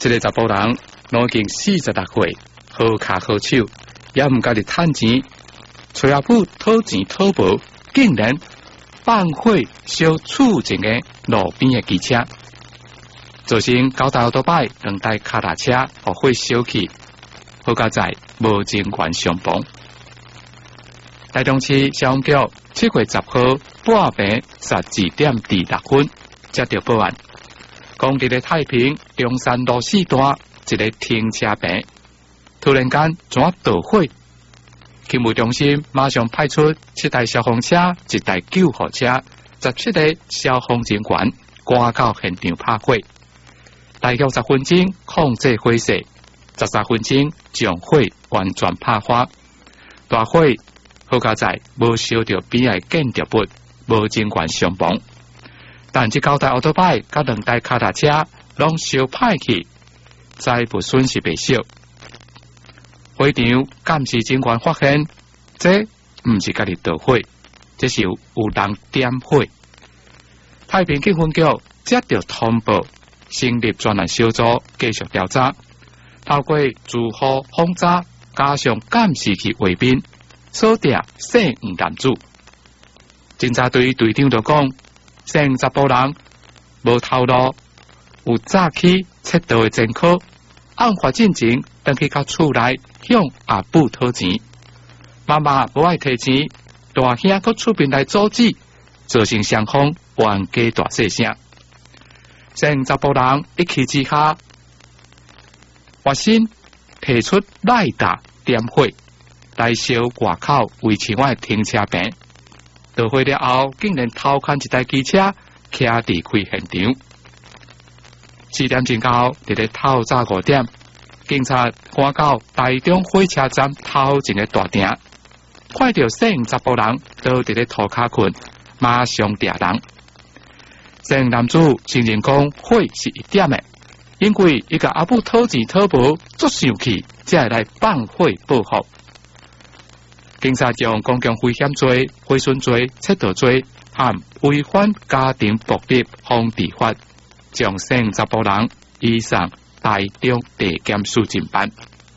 这个查甫人已经46岁，好骹好手，也唔家己趁钱，找阿母讨钱讨无，竟然放火烧厝前的路边的机车，造成9台奥多拜、2台脚踏车互火烧去，好佳在无情愿伤亡。台中市消防局7月10号半暝12点26分接到报案，讲伫个太平中山路4段一个停车坪突然间怎导火，勤务中心马上派出7台消防车、1台救护车、17个消防人员赶到现场拍火，大约60分钟控制火势，13分钟将火完全拍花，大火好佳在无烧到边的建筑物，无情愿伤亡。但这9台奥多拜甲2台脚踏车拢烧歹去，再不损失袂少。火场监视警官发现，这唔是家己导火，这是有人点火。太平警分局接到通报，成立专案小组继续调查，透过诸火轰炸加上监视器画面，锁定姓吴男子。侦查队队长就讲，姓查甫人无头路，有早起窃盗的前科，案发进前登去到厝内向阿母讨钱，妈妈无爱提钱，大兄佫出面来阻止，造成双方冤家大细声。姓查甫人一气之下，决心提出赖打点火来烧外口围墙外停车坪。到火了后，竟然偷看1台机车徛离开现场。4点钟后，伫咧透早5点，警察赶到台中火车站头前的大厅，看到姓查甫人都伫咧涂骹困，马上抓人。姓男子承认讲火是一点的，因为伊甲阿母讨钱讨无，足生气，才会来放火报复。警察将公共危险罪、毁损罪、窃盗罪和违反家庭暴力防治法，将姓查甫人移送台中地检署侦办。